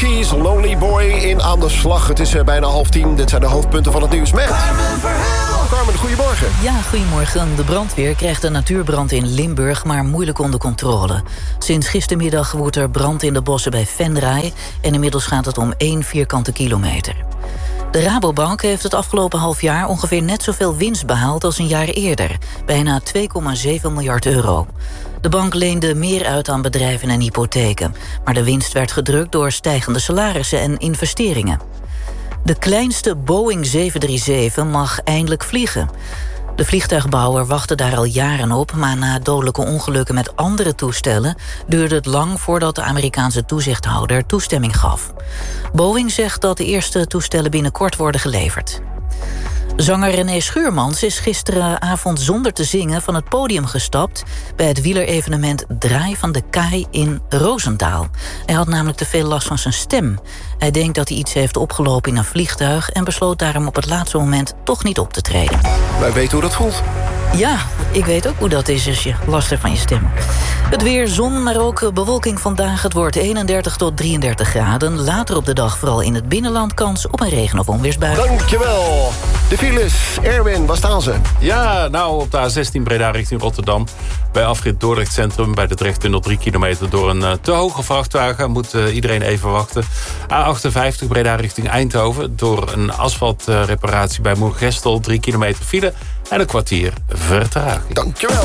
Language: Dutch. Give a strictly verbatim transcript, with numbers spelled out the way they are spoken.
Keys, Lonely Boy in Aan de Slag. Het is bijna half tien. Dit zijn de hoofdpunten van het nieuws met Carmen Verheul. Carmen, goedemorgen. Ja, goedemorgen. De brandweer krijgt een natuurbrand in Limburg, maar moeilijk onder controle. Sinds gistermiddag woedt er brand in de bossen bij Venray en inmiddels gaat het om één vierkante kilometer. De Rabobank heeft het afgelopen half jaar ongeveer net zoveel winst behaald als een jaar eerder. Bijna twee komma zeven miljard euro. De bank leende meer uit aan bedrijven en hypotheken. Maar de winst werd gedrukt door stijgende salarissen en investeringen. De kleinste Boeing zeven drie zeven mag eindelijk vliegen. De vliegtuigbouwer wachtte daar al jaren op, maar na dodelijke ongelukken met andere toestellen duurde het lang voordat de Amerikaanse toezichthouder toestemming gaf. Boeing zegt dat de eerste toestellen binnenkort worden geleverd. Zanger René Schuurmans is gisteravond zonder te zingen van het podium gestapt bij het wielerevenement Draai van de Kaai in Roosendaal. Hij had namelijk te veel last van zijn stem. Hij denkt dat hij iets heeft opgelopen in een vliegtuig en besloot daarom op het laatste moment toch niet op te treden. Wij weten hoe dat voelt. Ja, ik weet ook hoe dat is als je last hebt van je stem. Het weer, zon, maar ook bewolking vandaag. Het wordt eenendertig tot drieëndertig graden. Later op de dag vooral in het binnenland kans op een regen- of onweersbui. Dankjewel. De files. Erwin, waar staan ze? Ja, nou op de A zestien Breda richting Rotterdam. Bij afrit Dordrecht Centrum bij de Drechttunnel drie kilometer door een uh, te hoge vrachtwagen. Moet uh, iedereen even wachten. A achtenvijftig Breda richting Eindhoven. Door een asfaltreparatie uh, bij Moergestel drie kilometer file en een kwartier vertraging. Dankjewel.